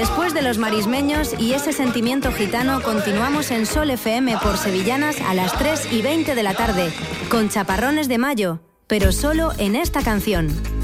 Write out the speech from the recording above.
Después de los marismeños y ese sentimiento gitano, continuamos en Sol FM por Sevillanas a las 3:20 de la tarde, con Chaparrones de Mayo, pero solo en esta canción.